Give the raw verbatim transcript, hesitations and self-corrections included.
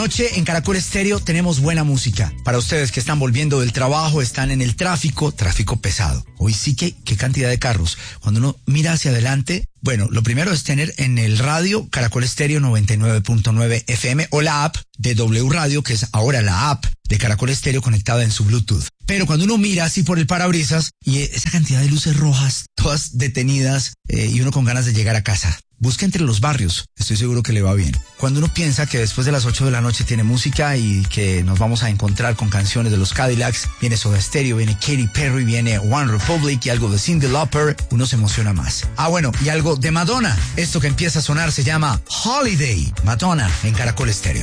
noche en Caracol Estéreo tenemos buena música. Para ustedes que están volviendo del trabajo, están en el tráfico, tráfico pesado. Hoy sí que, qué cantidad de carros. Cuando uno mira hacia adelante, bueno, lo primero es tener en el radio Caracol Estéreo noventa y nueve punto nueve F M o la app de W Radio, que es ahora la app de Caracol Estéreo conectada en su Bluetooth. Pero cuando uno mira así por el parabrisas y esa cantidad de luces rojas, todas detenidas, eh, y uno con ganas de llegar a casa, busca entre los barrios, estoy seguro que le va bien. Cuando uno piensa que después de las ocho de la noche tiene música y que nos vamos a encontrar con canciones de los Cadillacs, viene Soda Stereo, viene Katy Perry, viene One Republic y algo de Cyndi Lauper, uno se emociona más. Ah, bueno, y algo de Madonna. Esto que empieza a sonar se llama Holiday. Madonna en Caracol Estéreo.